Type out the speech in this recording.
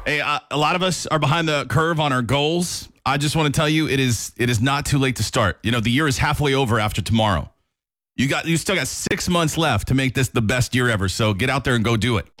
Hey, a lot of us are behind the curve on our goals. I just want to tell you, it is not too late to start. You know, the year is halfway over after tomorrow. You still got 6 months left to make this the best year ever. So get out there and go do it.